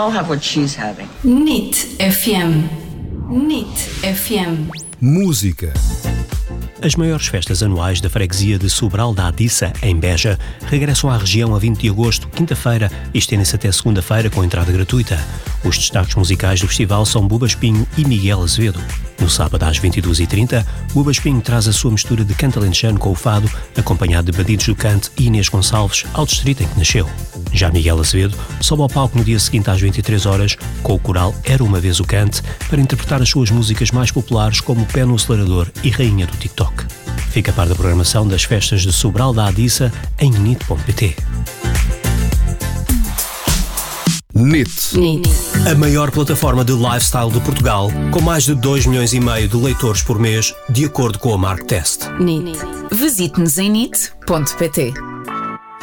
I'll have what she's having. NIT FM. NIT FM. Música. As maiores festas anuais da freguesia de Sobral da Adiça, em Beja, regressam à região a 20 de agosto, quinta-feira, e estendem-se até segunda-feira com entrada gratuita. Os destaques musicais do festival são Buba Espinho e Miguel Azevedo. No sábado às 22h30, Buba Espinho traz a sua mistura de canto alentejano com o fado, acompanhado de Bandidos do Canto e Inês Gonçalves, ao distrito em que nasceu. Já Miguel Azevedo sobe ao palco no dia seguinte às 23h, com o coral Era Uma Vez o Cante, para interpretar as suas músicas mais populares como Pé no Acelerador e Rainha do TikTok. Fica a par da programação das festas de Sobral da Adiça em nit.pt. NIT. A maior plataforma de lifestyle de Portugal, com mais de 2,5 milhões de leitores por mês, de acordo com a Marktest. NIT. Visite-nos em nit.pt.